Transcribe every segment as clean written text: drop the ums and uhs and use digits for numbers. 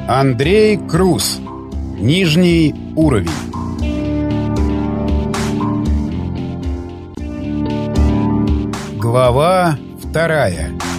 Андрей Круз. Нижний уровень. Глава 2.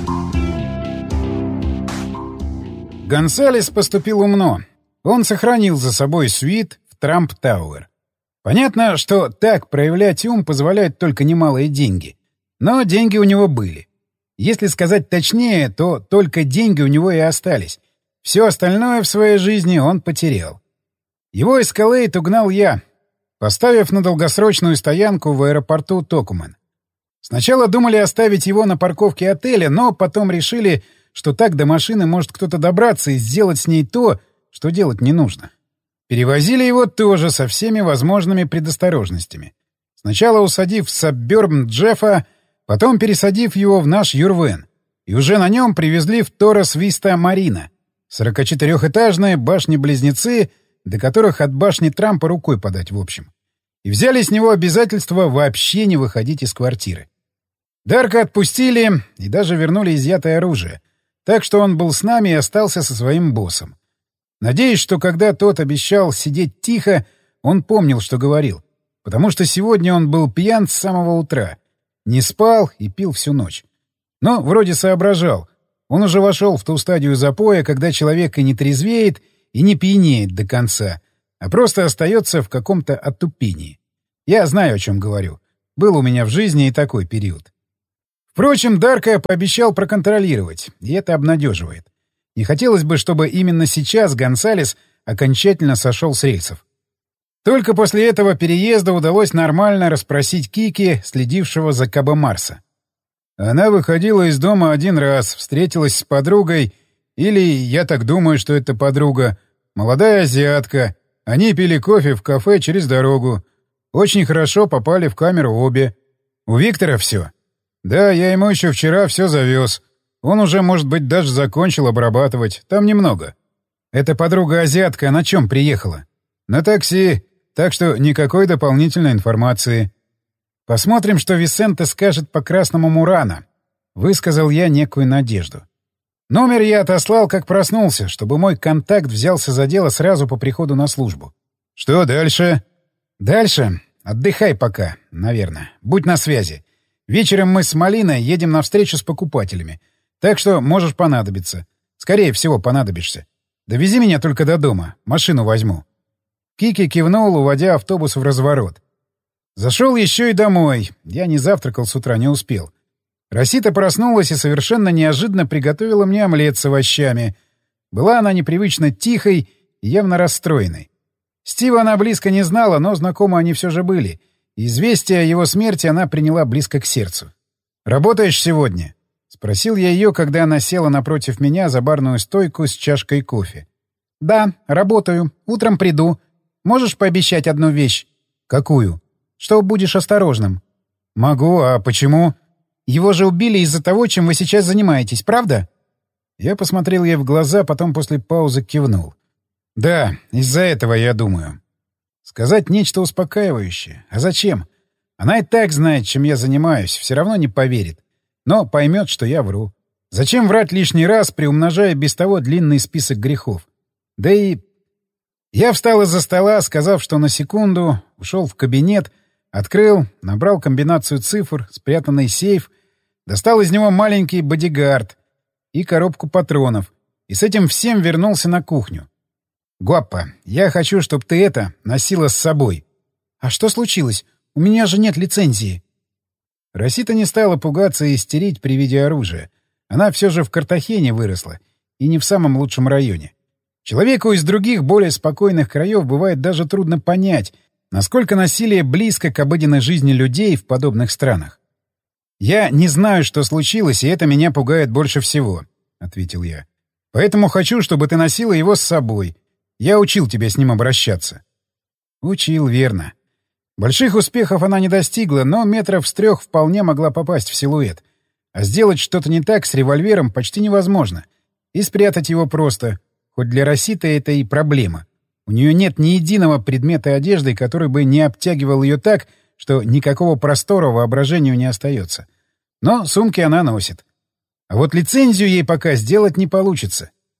Гонсалес поступил умно. Он сохранил за собой свит в Трамп-Тауэр. Понятно, что так проявлять ум позволяют только немалые деньги. Но деньги у него были. Если сказать точнее, то только деньги у него и остались. Все остальное в своей жизни он потерял. Его Эскалейд угнал я, поставив на долгосрочную стоянку в аэропорту Токумен. Сначала думали оставить его на парковке отеля, но потом решили, что так до машины может кто-то добраться и сделать с ней то, что делать не нужно. Перевозили его тоже со всеми возможными предосторожностями. Сначала усадив в Саббёрб Джеффа, потом пересадив его в наш Юрвен. И уже на нем привезли в Торрес Виста Марина. 44-этажные башни-близнецы, до которых от башни Трампа рукой подать в общем. И взяли с него обязательство вообще не выходить из квартиры. Дарка отпустили и даже вернули изъятое оружие. Так что он был с нами и остался со своим боссом. Надеюсь, что когда тот обещал сидеть тихо, он помнил, что говорил. Потому что сегодня он был пьян с самого утра. Не спал и пил всю ночь. Но вроде соображал. Он уже вошел в ту стадию запоя, когда человек и не трезвеет, и не пьянеет до конца, а просто остается в каком-то отупении. Я знаю, о чем говорю. Был у меня в жизни и такой период. Впрочем, Дарка пообещал проконтролировать, и это обнадеживает. Не хотелось бы, чтобы именно сейчас Гонсалес окончательно сошел с рельсов. Только после этого переезда удалось нормально расспросить Кики, следившего за Кабо Марса. Она выходила из дома один раз, встретилась с подругой, или, я так думаю, что это подруга, молодая азиатка. Они пили кофе в кафе через дорогу. Очень хорошо попали в камеру обе. У Виктора все. Да, я ему еще вчера все завез. Он уже, может быть, даже закончил обрабатывать. Там немного. Эта подруга-азиатка на чем приехала? На такси. Так что никакой дополнительной информации. Посмотрим, что Висенте скажет по красному Мурана. Высказал я некую надежду. Номер я отослал, как проснулся, чтобы мой контакт взялся за дело сразу по приходу на службу. Что дальше? Дальше? Отдыхай пока, наверное. Будь на связи. Вечером мы с Малиной едем на встречу с покупателями. Так что можешь понадобиться. Скорее всего, понадобишься. Довези меня только до дома. Машину возьму. Кики кивнул, уводя автобус в разворот. Зашел еще и домой. Я не завтракал с утра, не успел. Росита проснулась и совершенно неожиданно приготовила мне омлет с овощами. Была она непривычно тихой и явно расстроенной. Стива она близко не знала, но знакомы они все же были. Известие о его смерти она приняла близко к сердцу. «Работаешь сегодня?» — спросил я ее, когда она села напротив меня за барную стойку с чашкой кофе. «Да, работаю. Утром приду. Можешь пообещать одну вещь?» «Какую?» «Что будешь осторожным». «Могу. А почему?» «Его же убили из-за того, чем вы сейчас занимаетесь, правда?» Я посмотрел ей в глаза, потом после паузы кивнул. «Да, из-за этого, я думаю». Сказать нечто успокаивающее. А зачем? Она и так знает, чем я занимаюсь, все равно не поверит. Но поймет, что я вру. Зачем врать лишний раз, приумножая без того длинный список грехов? Да и... Я встал из-за стола, сказав, что на секунду, ушел в кабинет, открыл, набрал комбинацию цифр, спрятанный сейф, достал из него маленький бодигард и коробку патронов, и с этим всем вернулся на кухню. «Гуаппа, я хочу, чтобы ты это носила с собой». «А что случилось? У меня же нет лицензии». Росита не стала пугаться и истерить при виде оружия. Она все же в Картахене выросла, и не в самом лучшем районе. Человеку из других, более спокойных краев бывает даже трудно понять, насколько насилие близко к обыденной жизни людей в подобных странах. «Я не знаю, что случилось, и это меня пугает больше всего», — ответил я. «Поэтому хочу, чтобы ты носила его с собой. Я учил тебя с ним обращаться». Учил, верно. Больших успехов она не достигла, но метров с 3 вполне могла попасть в силуэт. А сделать что-то не так с револьвером почти невозможно. И спрятать его просто. Хоть для Роситы это и проблема. У нее нет ни единого предмета одежды, который бы не обтягивал ее так, что никакого простора воображению не остается. Но сумки она носит. А вот лицензию ей пока сделать не получится.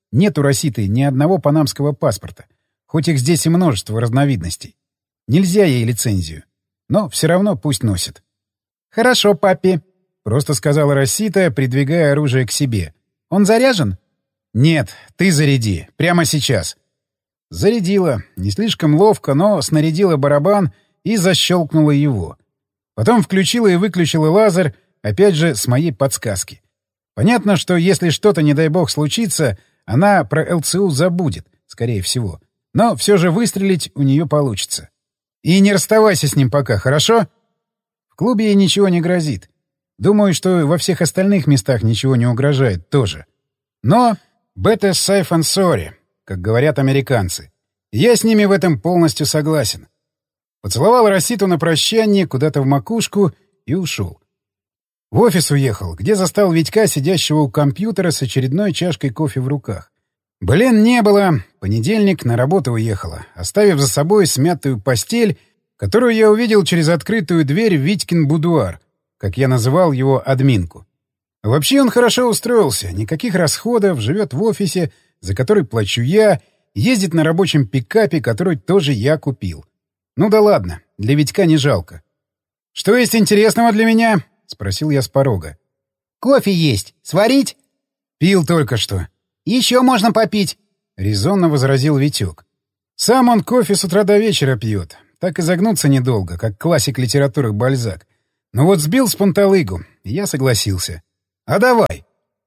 Нет у Роситы ни одного панамского паспорта, хоть их здесь и множество разновидностей. Нельзя ей лицензию. Но все равно пусть носит. «Хорошо, папе», — просто сказала Росита, придвигая оружие к себе. «Он заряжен?» «Нет, ты заряди. Прямо сейчас». Зарядила. Не слишком ловко, но снарядила барабан и защелкнула его. Потом включила и выключила лазер, опять же, с моей подсказки. Понятно, что если что-то, не дай бог, случится, она про ЛЦУ забудет, скорее всего. Но все же выстрелить у нее получится. И не расставайся с ним пока, хорошо? В клубе ей ничего не грозит. Думаю, что во всех остальных местах ничего не угрожает тоже. Но better safe than sorry, как говорят американцы. Я с ними в этом полностью согласен. Поцеловал Роситу на прощание куда-то в макушку и ушел. В офис уехал, где застал Витька, сидящего у компьютера с очередной чашкой кофе в руках. Блин, не было. Понедельник на работу уехала, оставив за собой смятую постель, которую я увидел через открытую дверь в Витькин будуар, как я называл его админку. Вообще он хорошо устроился, никаких расходов, живет в офисе, за который плачу я, ездит на рабочем пикапе, который тоже я купил. Ну да ладно, для Витька не жалко. «Что есть интересного для меня?» — спросил я с порога. «Кофе есть. Сварить?» «Пил только что». «Еще можно попить», — резонно возразил Витек. Сам он кофе с утра до вечера пьет. Так и загнуться недолго, как классик литературы Бальзак. Но вот сбил с панталыгу, и я согласился. «А давай!»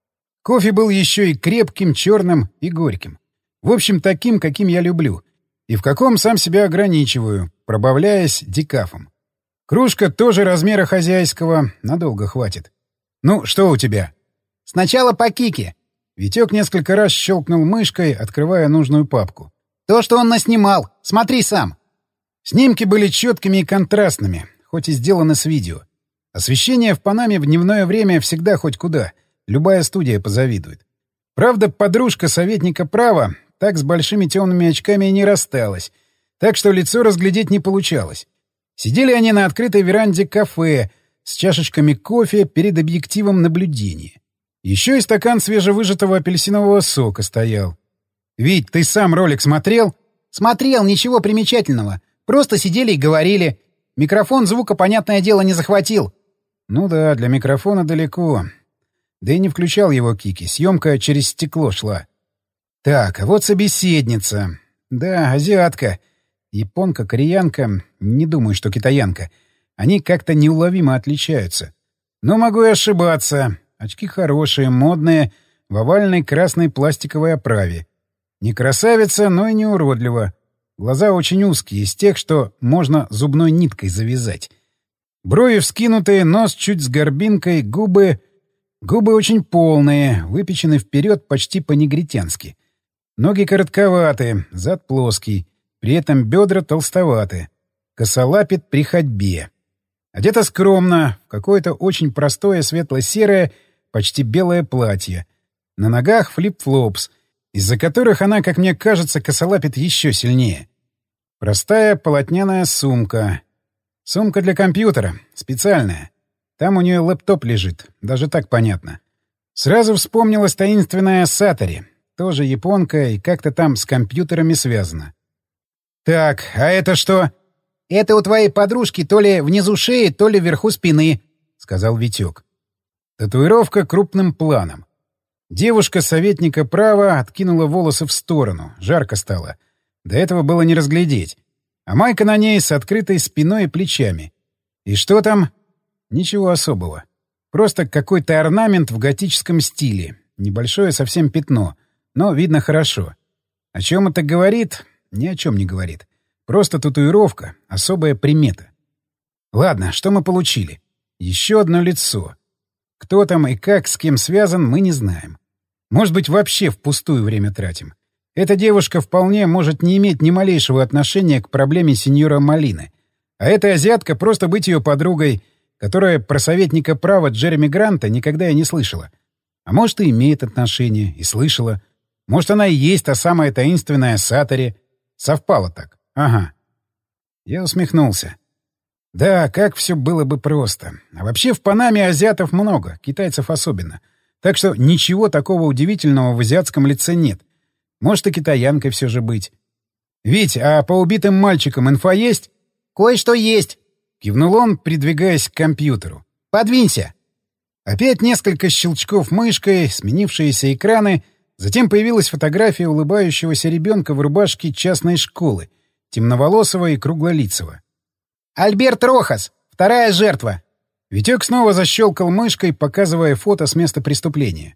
Кофе был еще и крепким, черным и горьким. В общем, таким, каким я люблю. И в каком сам себя ограничиваю, пробавляясь декафом. Кружка тоже размера хозяйского, надолго хватит. «Ну, что у тебя?» «Сначала по кике». Витек несколько раз щелкнул мышкой, открывая нужную папку. «То, что он наснимал. Смотри сам». Снимки были четкими и контрастными, хоть и сделаны с видео. Освещение в Панаме в дневное время всегда хоть куда. Любая студия позавидует. Правда, подружка советника права так с большими темными очками и не рассталась, так что лицо разглядеть не получалось. Сидели они на открытой веранде кафе с чашечками кофе перед объективом наблюдения. Еще и стакан свежевыжатого апельсинового сока стоял. «Вить, ты сам ролик смотрел?» «Смотрел, ничего примечательного. Просто сидели и говорили. Микрофон звука, понятное дело, не захватил». «Ну да, для микрофона далеко. Да и не включал его Кики. Съемка через стекло шла. Так, а вот собеседница. Да, азиатка. Японка, кореянка. Не думаю, что китаянка. Они как-то неуловимо отличаются. Но могу и ошибаться. Очки хорошие, модные, в овальной красной пластиковой оправе. Не красавица, но и не уродлива. Глаза очень узкие, из тех, что можно зубной ниткой завязать. Брови вскинутые, нос чуть с горбинкой, губы... Губы очень полные, выпечены вперед почти по-негритянски. Ноги коротковаты, зад плоский, при этом бедра толстоваты. Косолапит при ходьбе. Одета скромно, в какое-то очень простое светло-серое, почти белое платье. На ногах флип-флопс, из-за которых она, как мне кажется, косолапит еще сильнее. Простая полотняная сумка. Сумка для компьютера, специальная. Там у нее лэптоп лежит, даже так понятно. Сразу вспомнилась таинственная Сатори, тоже японка и как-то там с компьютерами связана. «Так, а это что?» «Это у твоей подружки то ли внизу шеи, то ли вверху спины», — сказал Витек. Татуировка крупным планом. Девушка советника права откинула волосы в сторону, жарко стало. До этого было не разглядеть. А майка на ней с открытой спиной и плечами. И что там? Ничего особого. Просто какой-то орнамент в готическом стиле. Небольшое совсем пятно, но видно хорошо. О чем это говорит? Ни о чем не говорит. Просто татуировка, особая примета. Ладно, что мы получили? Еще одно лицо. Кто там и как, с кем связан, мы не знаем. Может быть, вообще впустую время тратим. Эта девушка вполне может не иметь ни малейшего отношения к проблеме сеньора Малины. А эта азиатка просто быть ее подругой, которая про советника права Джереми Гранта никогда и не слышала. А может, и имеет отношение, и слышала. Может, она и есть та самая таинственная Сатори. Совпало так. Ага. Я усмехнулся. Да, как все было бы просто. А вообще в Панаме азиатов много, китайцев особенно. Так что ничего такого удивительного в азиатском лице нет. Может, и китаянкой все же быть. «Вить, а по убитым мальчикам инфа есть?» «Кое-что есть», — кивнул он, придвигаясь к компьютеру. «Подвинься». Опять несколько щелчков мышкой, сменившиеся экраны, затем появилась фотография улыбающегося ребенка в рубашке частной школы, темноволосого и круглолицего. «Альберт Рохас, вторая жертва». Витек снова защелкал мышкой, показывая фото с места преступления.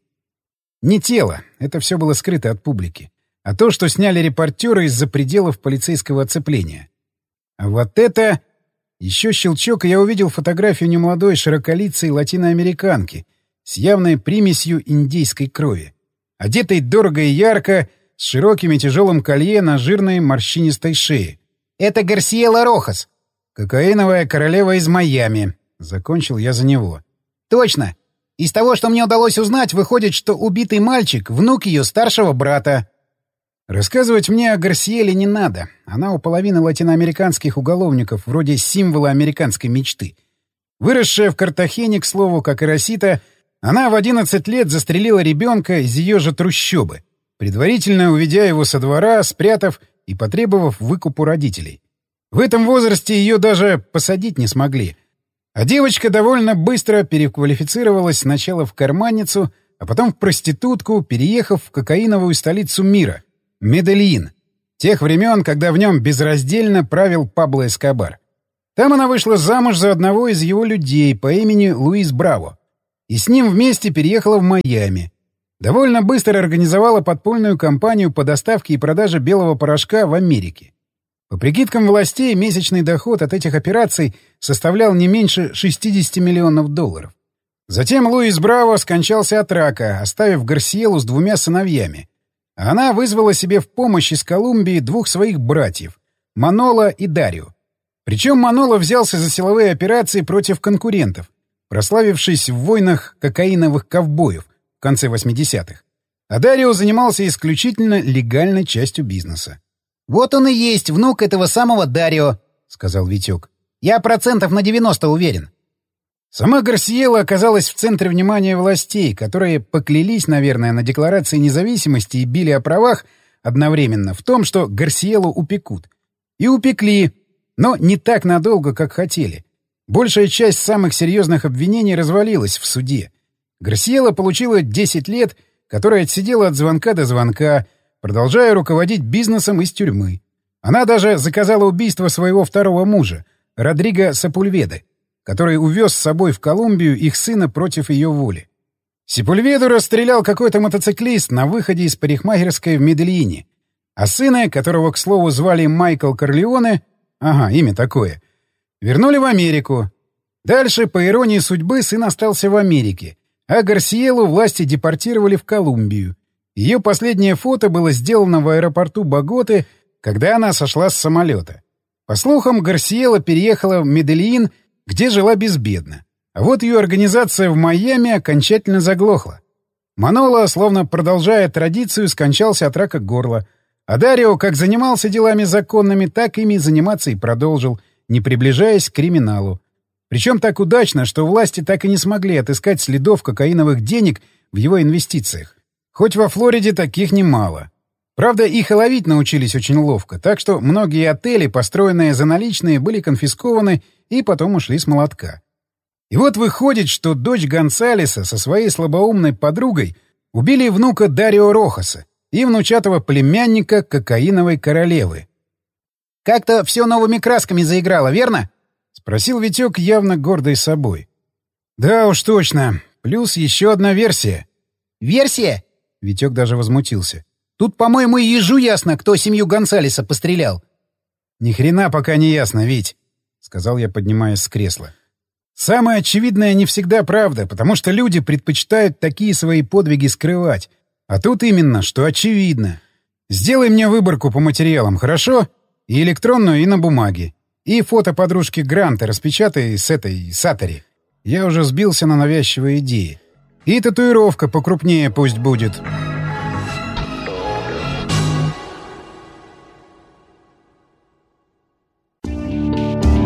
Не тело, это все было скрыто от публики, а то, что сняли репортеры из-за пределов полицейского оцепления. А вот это... Еще щелчок, и я увидел фотографию немолодой широколицей латиноамериканки с явной примесью индейской крови, одетой дорого и ярко, с широким и тяжелым колье на жирной морщинистой шее. «Это Гарсиела Рохас». «Кокаиновая королева из Майами», — закончил я за него. «Точно. Из того, что мне удалось узнать, выходит, что убитый мальчик — внук ее старшего брата». Рассказывать мне о Гарсиеле не надо. Она у половины латиноамериканских уголовников, вроде символа американской мечты. Выросшая в Картахене, к слову, как и Росита, она в 11 лет застрелила ребенка из ее же трущобы, предварительно уведя его со двора, спрятав и потребовав выкупу родителей. В этом возрасте ее даже посадить не смогли. А девочка довольно быстро переквалифицировалась сначала в карманницу, а потом в проститутку, переехав в кокаиновую столицу мира — Медельин, тех времен, когда в нем безраздельно правил Пабло Эскобар. Там она вышла замуж за одного из его людей по имени Луис Браво, и с ним вместе переехала в Майами. Довольно быстро организовала подпольную кампанию по доставке и продаже белого порошка в Америке. По прикидкам властей, месячный доход от этих операций составлял не меньше $60 миллионов. Затем Луис Браво скончался от рака, оставив Гарсиелу с 2 сыновьями. А она вызвала себе в помощь из Колумбии 2 своих братьев — Маноло и Дарио. Причем Маноло взялся за силовые операции против конкурентов, прославившись в войнах кокаиновых ковбоев в конце 80-х. А Дарио занимался исключительно легальной частью бизнеса. «Вот он и есть внук этого самого Дарио», — сказал Витек. «Я на 90% уверен». Сама Гарсиела оказалась в центре внимания властей, которые поклялись, наверное, на Декларации независимости и били о правах одновременно в том, что Гарсиелу упекут. И упекли, но не так надолго, как хотели. Большая часть самых серьезных обвинений развалилась в суде. Гарсиела получила 10 лет, которые отсидела от звонка до звонка, продолжая руководить бизнесом из тюрьмы. Она даже заказала убийство своего второго мужа, Родриго Сепульведы, который увез с собой в Колумбию их сына против ее воли. Сепульведу расстрелял какой-то мотоциклист на выходе из парикмахерской в Медельине, а сына, которого, к слову, звали Майкл Корлеоне, ага, имя такое, вернули в Америку. Дальше, по иронии судьбы, сын остался в Америке, а Гарсиелу власти депортировали в Колумбию. Ее последнее фото было сделано в аэропорту Боготы, когда она сошла с самолета. По слухам, Гарсиела переехала в Медельин, где жила безбедно. А вот ее организация в Майами окончательно заглохла. Маноло, словно продолжая традицию, скончался от рака горла. А Дарио как занимался делами законными, так ими заниматься и продолжил, не приближаясь к криминалу. Причем так удачно, что власти так и не смогли отыскать следов кокаиновых денег в его инвестициях. Хоть во Флориде таких немало. Правда, их и ловить научились очень ловко, так что многие отели, построенные за наличные, были конфискованы и потом ушли с молотка. И вот выходит, что дочь Гонсалеса со своей слабоумной подругой убили внука Дарио Рохаса и внучатого племянника кокаиновой королевы. «Как-то все новыми красками заиграло, верно?» — спросил Витек, явно гордый собой. «Да уж точно. Плюс еще одна версия». «Версия?» — Витек даже возмутился. «Тут, по-моему, и ежу ясно, кто семью Гонсалеса пострелял». «Ни хрена пока не ясно, Вить», — сказал я, поднимаясь с кресла. «Самое очевидное не всегда правда, потому что люди предпочитают такие свои подвиги скрывать. А тут именно, что очевидно. Сделай мне выборку по материалам, хорошо? И электронную, и на бумаге. И фото подружки Гранта распечатай с этой Сатори. Я уже сбился на навязчивые идеи. И татуировка покрупнее пусть будет».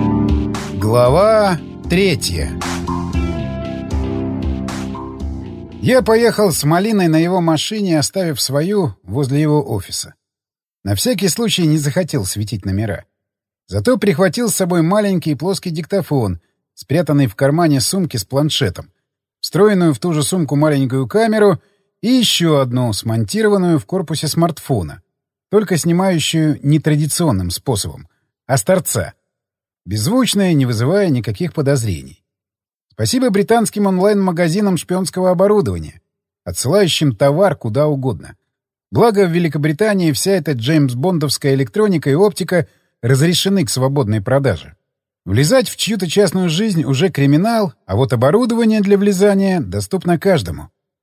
Глава 3. Я поехал с Малиной на его машине, оставив свою возле его офиса. На всякий случай не захотел светить номера. Зато прихватил с собой маленький плоский диктофон, спрятанный в кармане сумки с планшетом, встроенную в ту же сумку маленькую камеру и еще одну, смонтированную в корпусе смартфона, только снимающую нетрадиционным способом, а с торца. Беззвучная, не вызывая никаких подозрений. Спасибо британским онлайн-магазинам шпионского оборудования, отсылающим товар куда угодно. Благо, в Великобритании вся эта джеймс-бондовская электроника и оптика разрешены к свободной продаже. Влезать в чью-то частную жизнь уже криминал, а вот оборудование для влезания доступно каждому.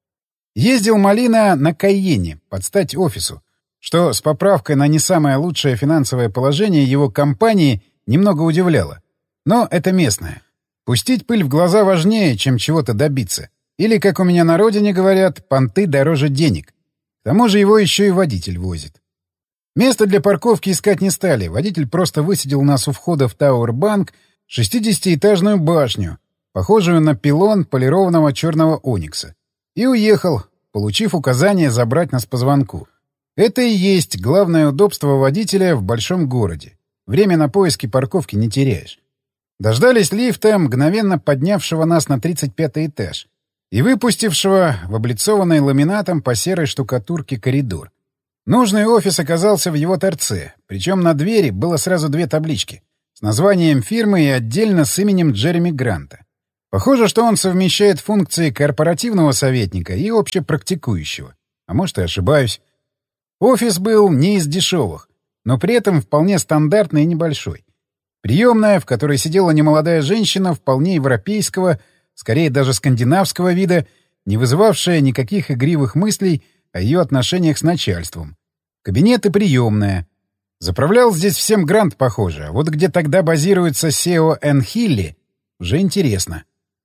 Ездил Малина на Кайене, под стать офису, что с поправкой на не самое лучшее финансовое положение его компании немного удивляло. Но это местное. Пустить пыль в глаза важнее, чем чего-то добиться. Или, как у меня на родине говорят, понты дороже денег. К тому же его еще и водитель возит. Место для парковки искать не стали. Водитель просто высадил нас у входа в Тауэр-банк 60-этажную башню, похожую на пилон полированного черного оникса. И уехал, получив указание забрать нас по звонку. Это и есть главное удобство водителя в большом городе. Время на поиски парковки не теряешь. Дождались лифта, мгновенно поднявшего нас на 35-й этаж и выпустившего в облицованный ламинатом по серой штукатурке коридор. Нужный офис оказался в его торце, причем на двери было сразу две таблички с названием фирмы и отдельно с именем Джереми Гранта. Похоже, что он совмещает функции корпоративного советника и общепрактикующего. А может, и ошибаюсь. Офис был не из дешевых, но при этом вполне стандартный и небольшой. Приемная, в которой сидела немолодая женщина вполне европейского, скорее даже скандинавского вида, не вызывавшая никаких игривых мыслей о ее отношениях с начальством. Кабинет и приемная. Заправлял здесь всем Грант, похоже, а вот где тогда базируется SEO Энн Хилли, уже интересно.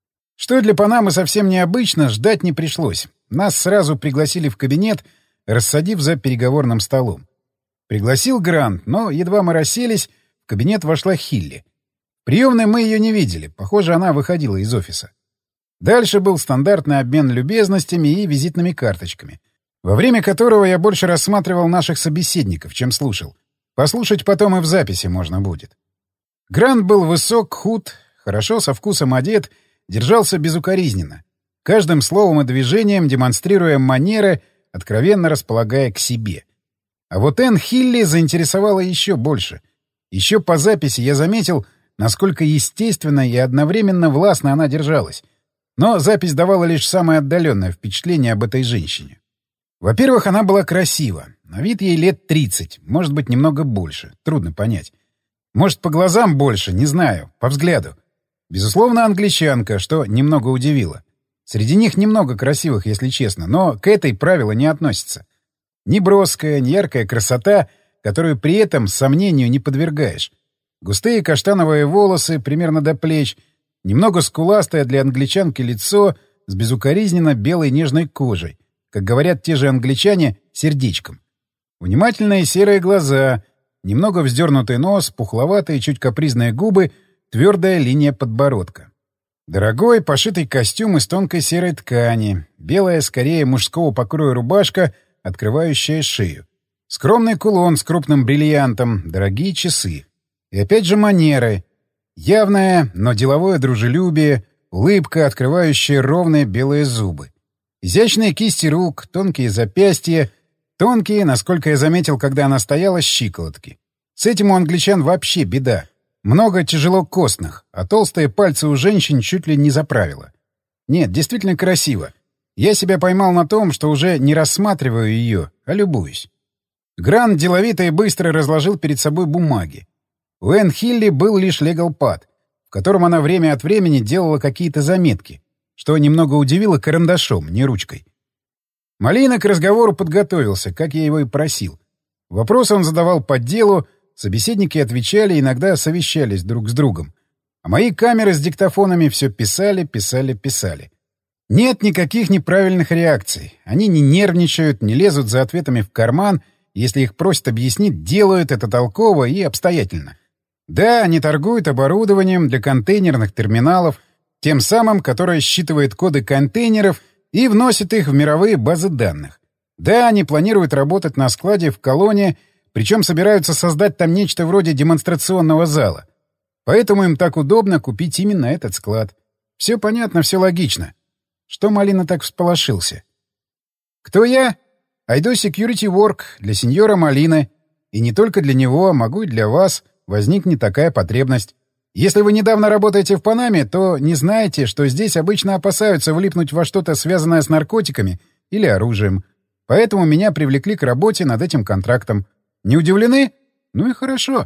Что для Панамы совсем необычно, ждать не пришлось. Нас сразу пригласили в кабинет, рассадив за переговорным столом. Пригласил Грант, но едва мы расселись, в кабинет вошла Хилли. В приемной мы ее не видели, похоже, она выходила из офиса. Дальше был стандартный обмен любезностями и визитными карточками, во время которого я больше рассматривал наших собеседников, чем слушал. Послушать потом и в записи можно будет. Грант был высок, худ, хорошо со вкусом одет, держался безукоризненно, каждым словом и движением демонстрируя манеры, откровенно располагая к себе. А вот Энн Хилли заинтересовала еще больше. Еще по записи я заметил, насколько естественно и одновременно властно она держалась. Но запись давала лишь самое отдаленное впечатление об этой женщине. Во-первых, она была красива. На вид ей лет 30, может быть, немного больше. Трудно понять. Может, по глазам больше, не знаю, по взгляду. Безусловно, англичанка, что немного удивило. Среди них немного красивых, если честно, но к этой правило не относится. Ни броская, ни яркая красота, которую при этом сомнению не подвергаешь. Густые каштановые волосы примерно до плеч, немного скуластое для англичанки лицо с безукоризненно белой нежной кожей, как говорят те же англичане, сердечком. Внимательные серые глаза, немного вздернутый нос, пухловатые, чуть капризные губы, твердая линия подбородка. Дорогой, пошитый костюм из тонкой серой ткани, белая, скорее мужского покроя рубашка, открывающая шею. Скромный кулон с крупным бриллиантом, дорогие часы. И опять же манеры. Явное, но деловое дружелюбие, улыбка, открывающая ровные белые зубы. Изящные кисти рук, тонкие запястья, тонкие, насколько я заметил, когда она стояла, щиколотки. С этим у англичан вообще беда. Много тяжело костных, а толстые пальцы у женщин чуть ли не за правило. Нет, действительно красиво. Я себя поймал на том, что уже не рассматриваю ее, а любуюсь. Грант деловито и быстро разложил перед собой бумаги. У Энн Хилли был лишь легал-пад, в котором она время от времени делала какие-то заметки, что немного удивило карандашом, не ручкой. Малина к разговору подготовился, как я его и просил. Вопросы он задавал по делу, собеседники отвечали, иногда совещались друг с другом. А мои камеры с диктофонами все писали. Нет никаких неправильных реакций. Они не нервничают, не лезут за ответами в карман. Если их просят объяснить, делают это толково и обстоятельно. Да, они торгуют оборудованием для контейнерных терминалов, тем самым, которое считывает коды контейнеров и вносит их в мировые базы данных. Да, они планируют работать на складе в Колонне, причем собираются создать там нечто вроде демонстрационного зала. Поэтому им так удобно купить именно этот склад. Все понятно, все логично. Что Малина так всполошился? Кто я? I do security work для сеньора Малины. И не только для него, а могу и для вас возникнет такая потребность. Если вы недавно работаете в Панаме, то не знаете, что здесь обычно опасаются влипнуть во что-то, связанное с наркотиками или оружием. Поэтому меня привлекли к работе над этим контрактом. Не удивлены? Ну и хорошо.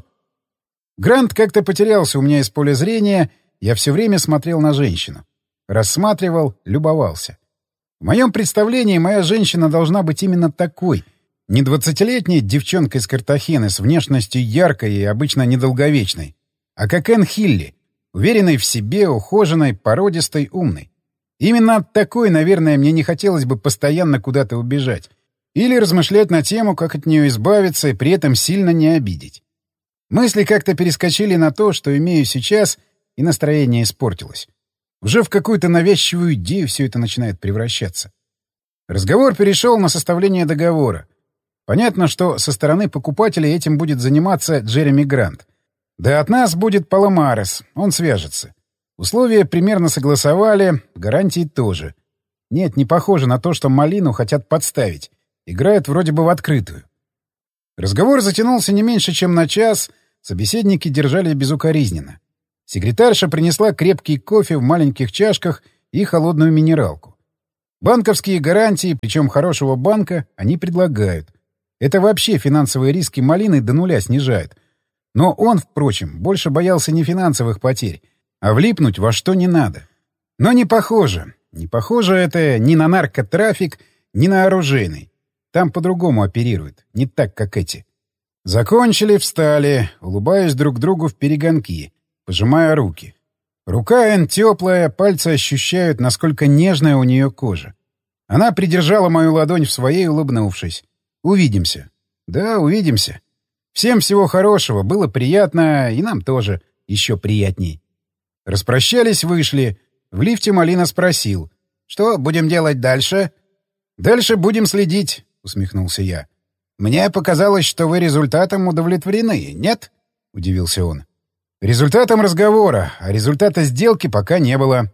Грант как-то потерялся у меня из поля зрения, я все время смотрел на женщину. Рассматривал, любовался. В моем представлении моя женщина должна быть именно такой. Не 20-летней девчонкой с Картахены с внешностью яркой и обычно недолговечной, а как Энн Хилли, уверенной в себе, ухоженной, породистой, умной. Именно от такой, наверное, мне не хотелось бы постоянно куда-то убежать. Или размышлять на тему, как от нее избавиться и при этом сильно не обидеть. Мысли как-то перескочили на то, что имею сейчас, и настроение испортилось. Уже в какую-то навязчивую идею все это начинает превращаться. Разговор перешел на составление договора. Понятно, что со стороны покупателей этим будет заниматься Джереми Грант. Да от нас будет Паламарес, он свяжется. Условия примерно согласовали, гарантии тоже. Нет, не похоже на то, что Малину хотят подставить. Играют вроде бы в открытую. Разговор затянулся не меньше, чем на час, собеседники держались безукоризненно. Секретарша принесла крепкий кофе в маленьких чашках и холодную минералку. Банковские гарантии, причем хорошего банка, они предлагают. Это вообще финансовые риски Малины до нуля снижает. Но он, впрочем, больше боялся не финансовых потерь, а влипнуть во что не надо. Но не похоже. Не похоже это ни на наркотрафик, ни на оружейный. Там по-другому оперируют, не так, как эти. Закончили, встали, улыбаясь друг другу в перегонки, пожимая руки. Рука Энн теплая, пальцы ощущают, насколько нежная у нее кожа. Она придержала мою ладонь в своей, улыбнувшись. «Увидимся». «Да, увидимся. Всем всего хорошего, было приятно, и нам тоже еще приятней». Распрощались, вышли. В лифте Малина спросил. «Что будем делать дальше?» «Дальше будем следить», — усмехнулся я. «Мне показалось, что вы результатом удовлетворены, нет?» — удивился он. «Результатом разговора, а результата сделки пока не было».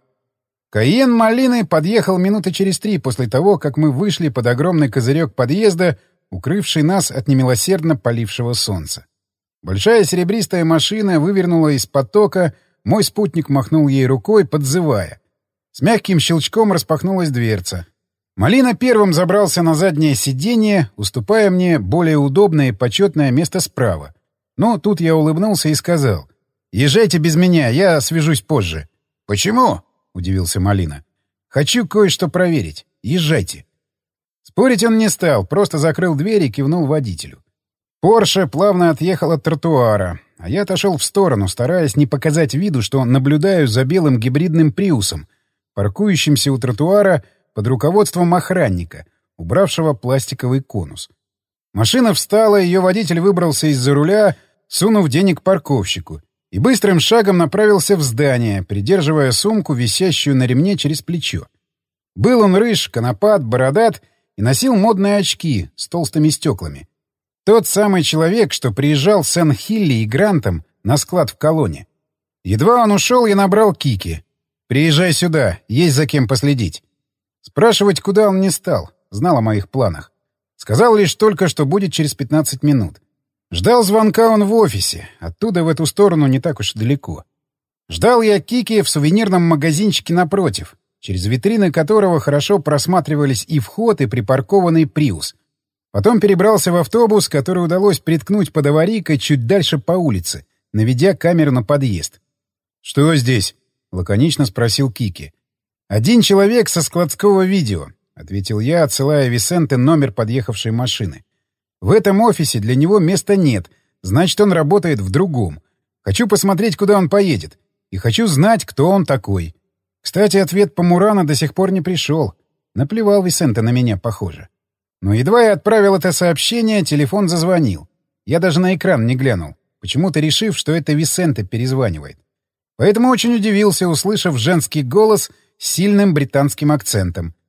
Кайен Малины подъехал минуты через 3 после того, как мы вышли под огромный козырек подъезда, укрывший нас от немилосердно палившего солнца. Большая серебристая машина вывернула из потока, мой спутник махнул ей рукой, подзывая. С мягким щелчком распахнулась дверца. Малина первым забрался на заднее сиденье, уступая мне более удобное и почетное место справа. Но тут я улыбнулся и сказал: «Езжайте без меня, я свяжусь позже». «Почему?» — удивился Малина. «Хочу кое-что проверить. Езжайте». Спорить он не стал, просто закрыл дверь и кивнул водителю. Порше плавно отъехал от тротуара, а я отошел в сторону, стараясь не показать виду, что наблюдаю за белым гибридным приусом, паркующимся у тротуара под руководством охранника, убравшего пластиковый конус. Машина встала, ее водитель выбрался из-за руля, сунув денег парковщику, и быстрым шагом направился в здание, придерживая сумку, висящую на ремне через плечо. Был он рыж, конопат, бородат и носил модные очки с толстыми стеклами. Тот самый человек, что приезжал с Энн Хилли и Грантом на склад в Колонне. Едва он ушел, я набрал Кики. «Приезжай сюда, есть за кем последить». Спрашивать, куда он не стал, знал о моих планах. Сказал лишь только, что будет через 15 минут. Ждал звонка он в офисе, оттуда в эту сторону не так уж далеко. Ждал я Кики в сувенирном магазинчике напротив, через витрины которого хорошо просматривались и вход, и припаркованный «Приус». Потом перебрался в автобус, который удалось приткнуть под аварийкой чуть дальше по улице, наведя камеру на подъезд. «Что здесь?» — лаконично спросил Кики. «Один человек со складского видео», — ответил я, отсылая Висенте номер подъехавшей машины. «В этом офисе для него места нет, значит, он работает в другом. Хочу посмотреть, куда он поедет, и хочу знать, кто он такой». Кстати, ответ по Мурана до сих пор не пришел. Наплевал Висенте на меня, похоже. Но едва я отправил это сообщение, телефон зазвонил. Я даже на экран не глянул, почему-то решив, что это Висенте перезванивает. Поэтому очень удивился, услышав женский голос с сильным британским акцентом.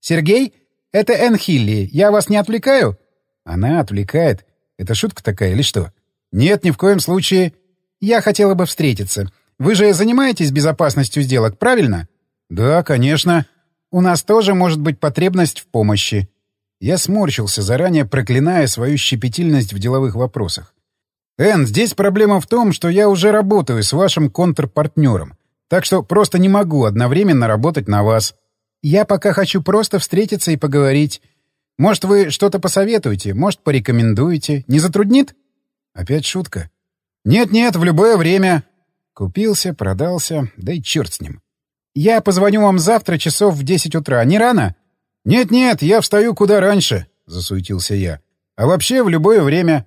«Сергей? Это Энн Хилли. Я вас не отвлекаю?» «Она отвлекает? Это шутка такая или что?» «Нет, ни в коем случае». «Я хотела бы встретиться. Вы же занимаетесь безопасностью сделок, правильно?» «Да, конечно. У нас тоже может быть потребность в помощи». Я сморщился, заранее проклиная свою щепетильность в деловых вопросах. «Энн, здесь проблема в том, что я уже работаю с вашим контрпартнером, так что просто не могу одновременно работать на вас». «Я пока хочу просто встретиться и поговорить. Может, вы что-то посоветуете, может, порекомендуете. Не затруднит?» Опять шутка. «Нет-нет, в любое время». Купился, продался, да и черт с ним. «Я позвоню вам завтра часов в 10 утра. Не рано?» «Нет-нет, я встаю куда раньше», — засуетился я. «А вообще в любое время».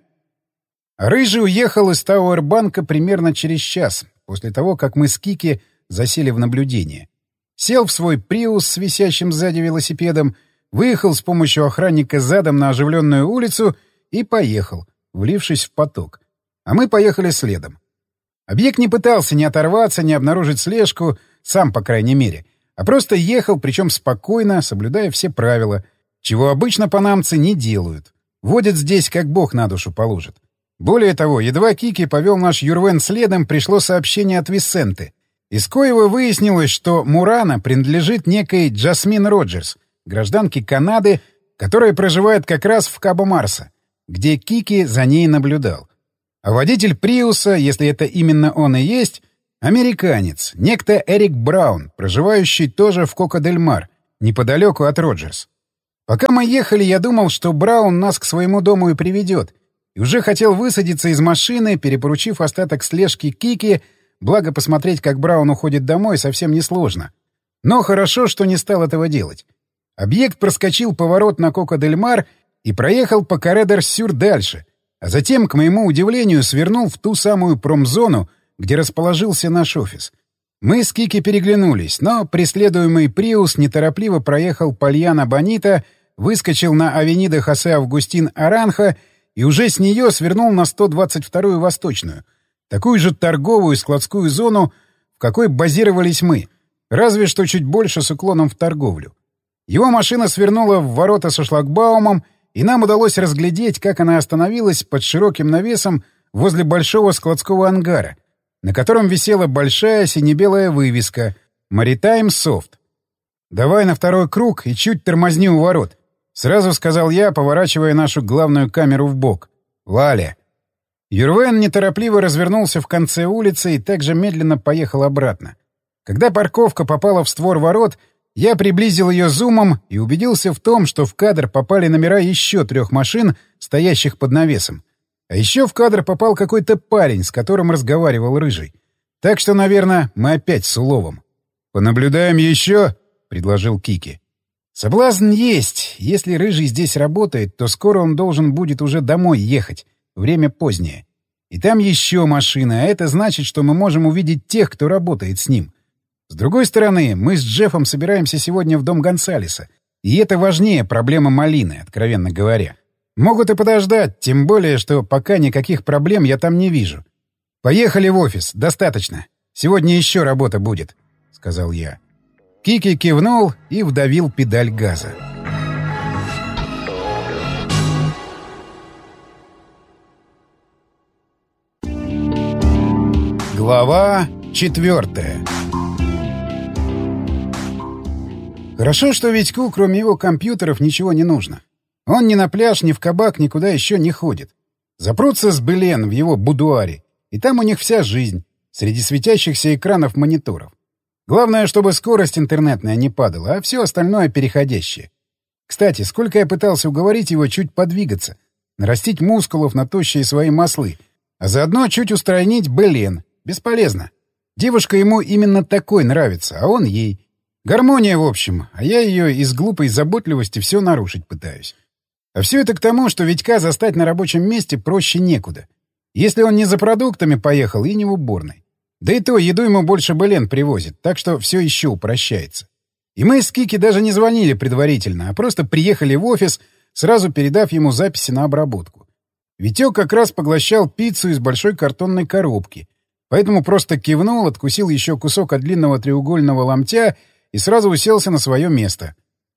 Рыжий уехал из Тауэрбанка примерно через час, после того, как мы с Кики засели в наблюдение. Сел в свой «Приус» с висящим сзади велосипедом, выехал с помощью охранника задом на оживленную улицу и поехал, влившись в поток. А мы поехали следом. Объект не пытался ни оторваться, ни обнаружить слежку, сам, по крайней мере, а просто ехал, причем спокойно, соблюдая все правила, чего обычно панамцы не делают. Водят здесь, как бог на душу положит. Более того, едва Кики повел наш Юрвен следом, пришло сообщение от Висенты, из коего выяснилось, что Мурана принадлежит некой Джасмин Роджерс, гражданке Канады, которая проживает как раз в Кабо-Марса, где Кики за ней наблюдал. А водитель Приуса, если это именно он и есть, американец, некто Эрик Браун, проживающий тоже в Кока-дель-Мар, неподалеку от Роджерс. Пока мы ехали, я думал, что Браун нас к своему дому и приведет, и уже хотел высадиться из машины, перепоручив остаток слежки Кики, благо посмотреть, как Браун уходит домой, совсем несложно. Но хорошо, что не стал этого делать. Объект проскочил поворот на Кока-дель-Мар и проехал по Каре-д'Ар-Сюр дальше, а затем, к моему удивлению, свернул в ту самую промзону, где расположился наш офис. Мы с Кики переглянулись, но преследуемый Приус неторопливо проехал по Льяно-Бонита, выскочил на авенида Хосе Августин Аранхо и уже с нее свернул на 122-ю Восточную, такую же торговую складскую зону, в какой базировались мы, разве что чуть больше с уклоном в торговлю. Его машина свернула в ворота со шлагбаумом, и нам удалось разглядеть, как она остановилась под широким навесом возле большого складского ангара, на котором висела большая сине-белая вывеска «Maritime Soft». «Давай на второй круг и чуть тормозни у ворот», — сразу сказал я, поворачивая нашу главную камеру вбок. «Валя». Юрвен неторопливо развернулся в конце улицы и также медленно поехал обратно. Когда парковка попала в створ ворот, я приблизил ее зумом и убедился в том, что в кадр попали номера еще 3 машин, стоящих под навесом. А еще в кадр попал какой-то парень, с которым разговаривал Рыжий. Так что, наверное, мы опять с уловом. «Понаблюдаем еще?» — предложил Кики. «Соблазн есть. Если Рыжий здесь работает, то скоро он должен будет уже домой ехать. Время позднее. И там еще машина, а это значит, что мы можем увидеть тех, кто работает с ним. С другой стороны, мы с Джеффом собираемся сегодня в дом Гонсалеса. И это важнее проблемы Малины, откровенно говоря. Могут и подождать, тем более, что пока никаких проблем я там не вижу. Поехали в офис, достаточно. Сегодня еще работа будет», — сказал я. Кики кивнул и вдавил педаль газа. Глава 4. Хорошо, что Витьку, кроме его компьютеров, ничего не нужно. Он ни на пляж, ни в кабак, никуда еще не ходит. Запрутся с Белен в его будуаре, и там у них вся жизнь, среди светящихся экранов мониторов. Главное, чтобы скорость интернетная не падала, а все остальное переходящее. Кстати, сколько я пытался уговорить его чуть подвигаться, нарастить мускулов на тощие свои маслы, а заодно чуть устранить Белен. Бесполезно. Девушка ему именно такой нравится, а он ей. Гармония, в общем, а я ее из глупой заботливости все нарушить пытаюсь. А все это к тому, что Витька застать на рабочем месте проще некуда. Если он не за продуктами поехал и не в уборной. Да и то еду ему больше Белен привозит, так что все еще упрощается. И мы с Кики даже не звонили предварительно, а просто приехали в офис, сразу передав ему записи на обработку. Витек как раз поглощал пиццу из большой картонной коробки, поэтому просто кивнул, откусил еще кусок от длинного треугольного ломтя и сразу уселся на свое место.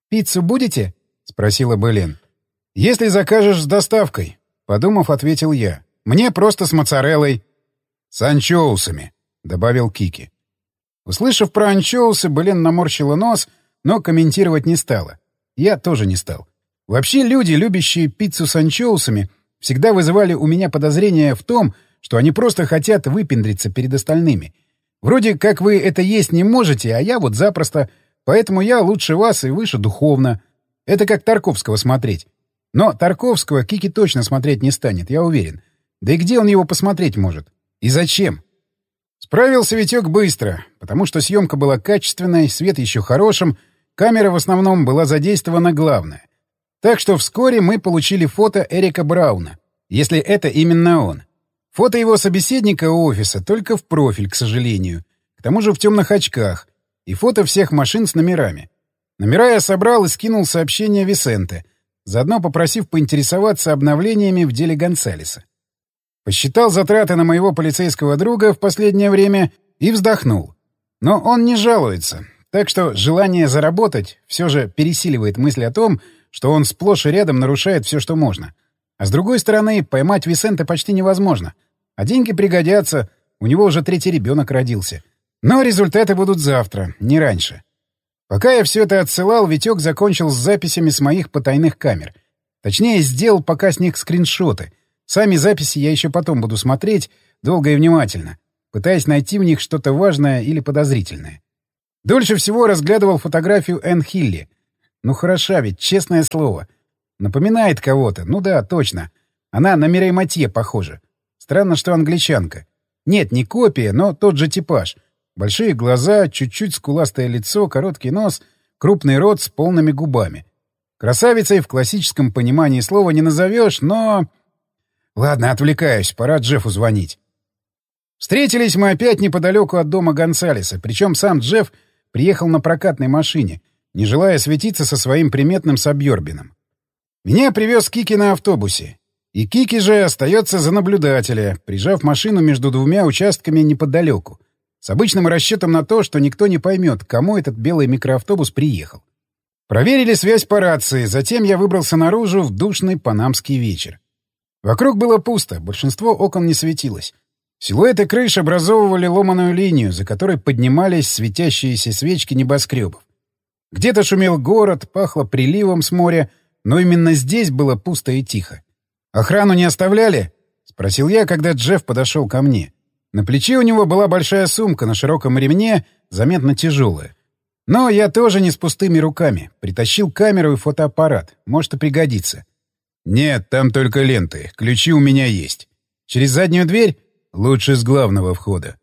«Пиццу будете?» — спросила Белен. «Если закажешь с доставкой», — подумав, ответил я. «Мне просто с моцареллой». «С анчоусами», — добавил Кики. Услышав про анчоусы, Белен наморщила нос, но комментировать не стала. Я тоже не стал. Вообще люди, любящие пиццу с анчоусами, всегда вызывали у меня подозрения в том, что они просто хотят выпендриться перед остальными. Вроде как вы это есть не можете, а я вот запросто, поэтому я лучше вас и выше духовно. Это как Тарковского смотреть. Но Тарковского Кики точно смотреть не станет, я уверен. Да и где он его посмотреть может? И зачем? Справился Витек быстро, потому что съемка была качественной, свет еще хорошим, камера в основном была задействована главная. Так что вскоре мы получили фото Эрика Брауна, если это именно он. Фото его собеседника у офиса только в профиль, к сожалению. К тому же в темных очках. И фото всех машин с номерами. Номера я собрал и скинул сообщение Висенте, заодно попросив поинтересоваться обновлениями в деле Гонсалеса. Посчитал затраты на моего полицейского друга в последнее время и вздохнул. Но он не жалуется, так что желание заработать все же пересиливает мысль о том, что он сплошь и рядом нарушает все, что можно. А с другой стороны, поймать Висенте почти невозможно. А деньги пригодятся, у него уже 3-й ребенок родился. Но результаты будут завтра, не раньше. Пока я все это отсылал, Витек закончил с записями с моих потайных камер. Точнее, сделал пока с них скриншоты. Сами записи я еще потом буду смотреть долго и внимательно, пытаясь найти в них что-то важное или подозрительное. Дольше всего разглядывал фотографию Энн Хилли. Ну хороша ведь, честное слово. Напоминает кого-то. Ну да, точно. Она на Мирей Матье похожа. Странно, что англичанка. Нет, не копия, но тот же типаж. Большие глаза, чуть-чуть скуластое лицо, короткий нос, крупный рот с полными губами. Красавицей в классическом понимании слова не назовешь, но... Ладно, отвлекаюсь, пора Джеффу звонить. Встретились мы опять неподалеку от дома Гонсалеса, причем сам Джефф приехал на прокатной машине, не желая светиться со своим приметным Сабьербином. Меня привез Кики на автобусе. И Кики же остается за наблюдателя, прижав машину между двумя участками неподалеку, с обычным расчетом на то, что никто не поймет, к кому этот белый микроавтобус приехал. Проверили связь по рации, затем я выбрался наружу в душный панамский вечер. Вокруг было пусто, большинство окон не светилось. Силуэты крыш образовывали ломаную линию, за которой поднимались светящиеся свечки небоскребов. Где-то шумел город, пахло приливом с моря, но именно здесь было пусто и тихо. «Охрану не оставляли?» — спросил я, когда Джефф подошел ко мне. На плече у него была большая сумка на широком ремне, заметно тяжелая. Но я тоже не с пустыми руками. Притащил камеру и фотоаппарат. Может и пригодится. «Нет, там только ленты. Ключи у меня есть. Через заднюю дверь? Лучше с главного входа».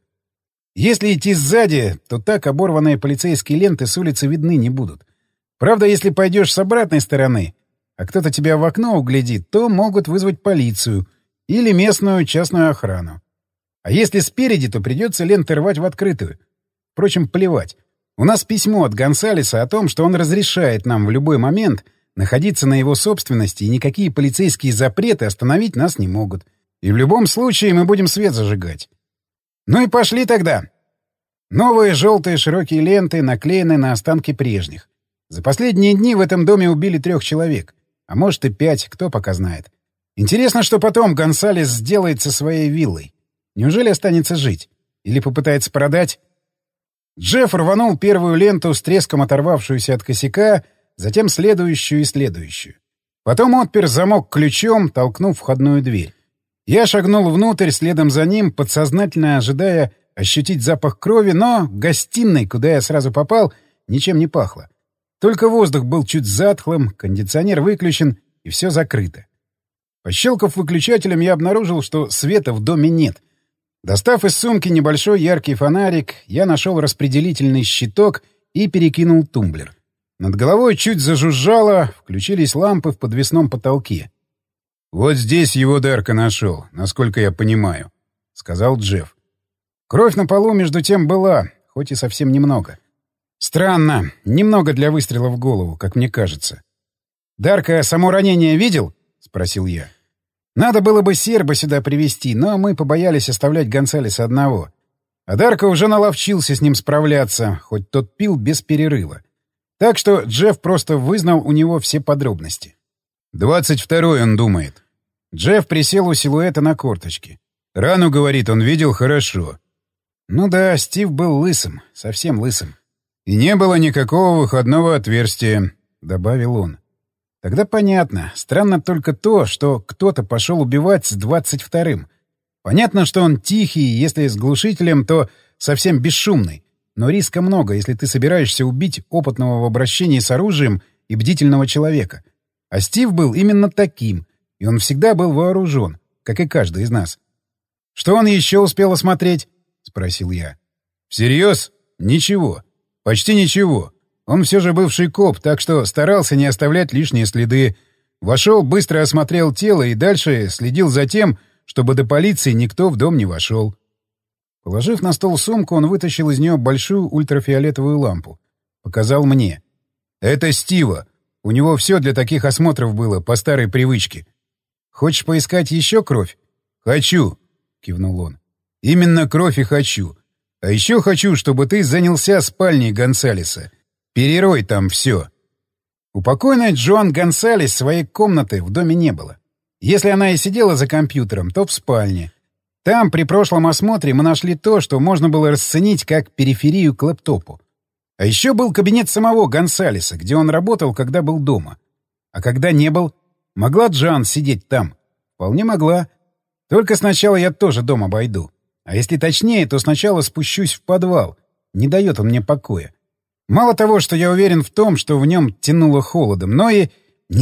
Если идти сзади, то так оборванные полицейские ленты с улицы видны не будут. Правда, если пойдешь с обратной стороны, а кто-то тебя в окно углядит, то могут вызвать полицию или местную частную охрану. А если спереди, то придется ленты рвать в открытую. Впрочем, плевать. У нас письмо от Гонсалеса о том, что он разрешает нам в любой момент находиться на его собственности, и никакие полицейские запреты остановить нас не могут. И в любом случае мы будем свет зажигать. Ну и пошли тогда. Новые желтые широкие ленты наклеены на останки прежних. За последние дни в этом доме убили 3 человек. А может и 5, кто пока знает. Интересно, что потом Гонсалес сделает со своей виллой. Неужели останется жить? Или попытается продать? Джефф рванул первую ленту, с треском оторвавшуюся от косяка, затем следующую и следующую. Потом отпер замок ключом, толкнув входную дверь. Я шагнул внутрь, следом за ним, подсознательно ожидая ощутить запах крови, но в гостиной, куда я сразу попал, ничем не пахло. Только воздух был чуть затхлым, кондиционер выключен, и все закрыто. Пощелкав выключателем, я обнаружил, что света в доме нет. Достав из сумки небольшой яркий фонарик, я нашел распределительный щиток и перекинул тумблер. Над головой чуть зажужжало, включились лампы в подвесном потолке. «Вот здесь его Дарко нашел, насколько я понимаю», — сказал Джефф. Кровь на полу между тем была, хоть и совсем немного. Странно, немного для выстрела в голову, как мне кажется. «Дарко само ранение видел?» — спросил я. Надо было бы серба сюда привести, но мы побоялись оставлять Гонсалеса одного. А Дарко уже наловчился с ним справляться, хоть тот пил без перерыва. Так что Джефф просто вызнал у него все подробности. 22-й, он думает. Джефф присел у силуэта на корточки. Рану, говорит, он видел хорошо. Ну да, Стив был лысым, совсем лысым. И не было никакого выходного отверстия, добавил он. Тогда понятно. Странно только то, что кто-то пошел убивать с 22-м. Понятно, что он тихий, если с глушителем, то совсем бесшумный. Но риска много, если ты собираешься убить опытного в обращении с оружием и бдительного человека. А Стив был именно таким, и он всегда был вооружен, как и каждый из нас. «Что он еще успел осмотреть?» — спросил я. «Всерьез? Ничего. Почти ничего. Он все же бывший коп, так что старался не оставлять лишние следы. Вошел, быстро осмотрел тело и дальше следил за тем, чтобы до полиции никто в дом не вошел». Положив на стол сумку, он вытащил из нее большую ультрафиолетовую лампу. Показал мне. «Это Стива. У него все для таких осмотров было, по старой привычке. Хочешь поискать еще кровь?» «Хочу», — кивнул он. «Именно кровь и хочу. А еще хочу, чтобы ты занялся спальней Гонсалеса. Перерой там все». У покойной Джоан Гонсалес своей комнаты в доме не было. Если она и сидела за компьютером, то в спальне. Там при прошлом осмотре мы нашли то, что можно было расценить как периферию к лэптопу. А еще был кабинет самого Гонсалеса, где он работал, когда был дома. А когда не был, могла Джоан сидеть там? Вполне могла. Только сначала я тоже дом обойду. А если точнее, то сначала спущусь в подвал. Не дает он мне покоя. Мало того, что я уверен в том, что в нем тянуло холодом, но и